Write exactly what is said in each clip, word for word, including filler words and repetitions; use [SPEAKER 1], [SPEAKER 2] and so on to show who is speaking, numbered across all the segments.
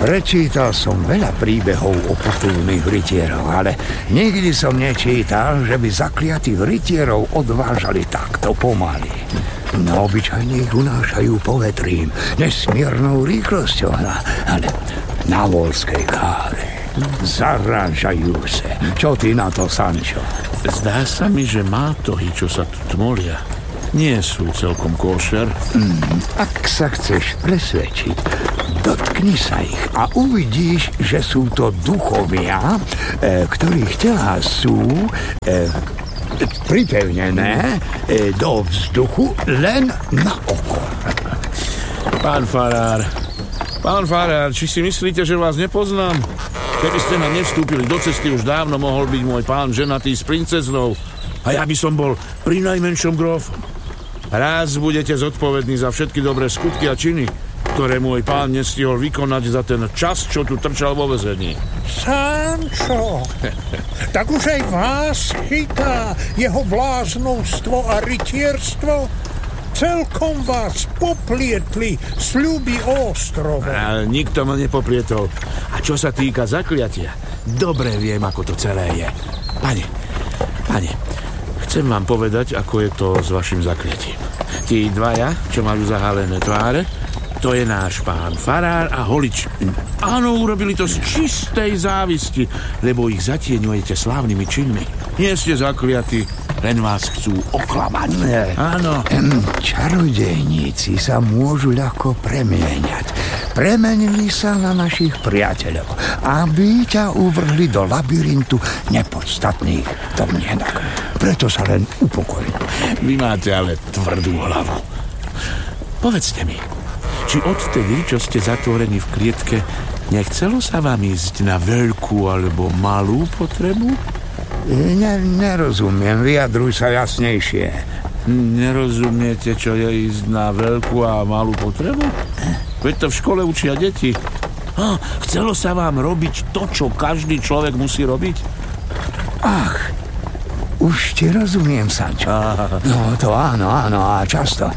[SPEAKER 1] Prečítal som veľa príbehov o potulných rytieroch, ale nikdy som nečítal, že by zakliatých rytierov odvážali takto pomaly. No obyčajne ich unášajú povetrím, nesmiernou rýchlosťou, ale na Volskej káve. Zarážajú sa. Čo ty na to, Sancho?
[SPEAKER 2] Zdá sa mi, že mátohy, čo sa tu tmolia, nie sú celkom košer.
[SPEAKER 1] Mm, ak sa chceš presvedčiť, dotkni sa ich a uvidíš, že sú to duchovia, e, ktorých telá sú e, pripevnené e, do vzduchu len na oko.
[SPEAKER 2] Pán farár, pán farár, či si myslíte, že vás nepoznám? Keby ste nám nevstúpili do cesty, už dávno mohol byť môj pán ženatý s princeznou. A ja by som bol pri najmenšom grófom. Raz budete zodpovední za všetky dobré skutky a činy, ktoré môj pán nestihol vykonať za ten čas, čo tu trčal vo väzení.
[SPEAKER 3] Sancho, tak už aj vás chytá jeho bláznovstvo a rytierstvo? Celkom vás poplietli sľuby o ostrove.
[SPEAKER 2] A nikto ma nepoplietol. A čo sa týka zakliatia, dobre viem, ako to celé je. Pane, pane, chcem vám povedať, ako je to s vašim zakliatím. Tí dvaja, čo majú zahalené tváre, to je náš pán farár a holič. Áno, urobili to z čistej závisti, lebo ich zatieňujete slávnymi činmi. Nie ste zakliatí, len vás chcú oklamať.
[SPEAKER 1] Nie.
[SPEAKER 2] Áno.
[SPEAKER 1] Čarodejníci sa môžu ľahko premieňať. Premenili sa na našich priateľov, aby ťa uvrhli do labyrintu nepodstatných domnienok. Preto sa len upokoj.
[SPEAKER 2] Vy máte ale tvrdú hlavu. Povedzte mi, či odtedy, čo ste zatvorení v klietke, nechcelo sa vám ísť na veľkú alebo malú potrebu?
[SPEAKER 1] Ne, nerozumiem, vyjadruj sa jasnejšie.
[SPEAKER 2] Nerozumiete, čo je ísť na veľkú a malú potrebu? Veď to v škole učia deti. Ah, chcelo sa vám robiť to, čo každý človek musí robiť?
[SPEAKER 1] Ach, už ti rozumiem, Sancho. No to áno, áno, a často.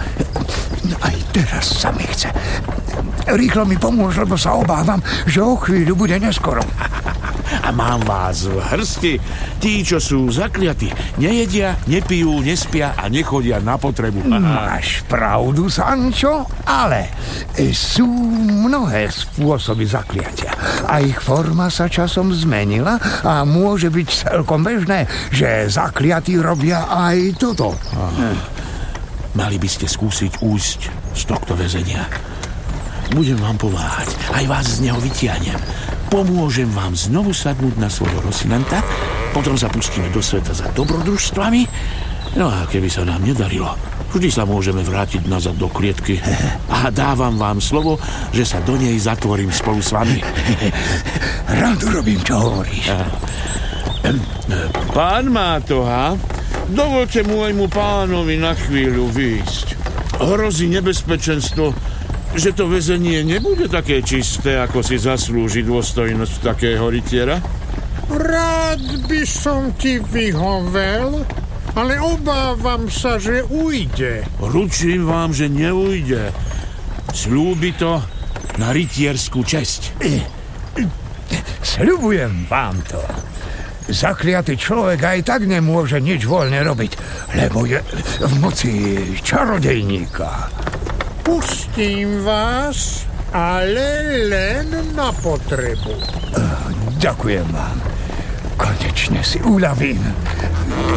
[SPEAKER 1] Aj teraz sa mi chce. Rýchlo mi pomôž, lebo sa obávam, že o chvíľu bude neskoro.
[SPEAKER 2] A mám vás v hrsti. Tí, čo sú zakliatí, nejedia, nepijú, nespia a nechodia na potrebu.
[SPEAKER 1] Máš pravdu, Sancho, ale sú mnohé spôsoby zakliatia. A ich forma sa časom zmenila a môže byť celkom bežné, že zakliatí robia aj toto.
[SPEAKER 2] Aha. Mali by ste skúsiť újsť z tohto väzenia. Budem vám pomáhať, aj vás z neho vytiahnem. Pomôžem vám znovu sadnúť na svojho Rocinanta, potom sa pustíme do sveta za dobrodružstvami. No a keby sa nám nedarilo, vždy sa môžeme vrátiť nazad do klietky. A dávam vám slovo, že sa do nej zatvorím spolu s vami.
[SPEAKER 1] Rád urobím, čo hovoríš.
[SPEAKER 2] Pán Mátoha, dovolte môjmu pánovi na chvíľu výjsť. Hrozí nebezpečenstvo, že to väzenie nebude také čisté, ako si zaslúži dôstojnosť takého rytiera?
[SPEAKER 3] Rád by som ti vyhovel, ale obávam sa, že ujde.
[SPEAKER 2] Ručím vám, že neujde. Sľúbi to na rytierskú česť.
[SPEAKER 1] Sľubujem vám to. Zakliatý človek aj tak nemôže nič voľne robiť, lebo je v moci čarodejníka.
[SPEAKER 3] Pustím vás, ale len na potrebu.
[SPEAKER 1] Ďakujem vám. Konečne si uľavím.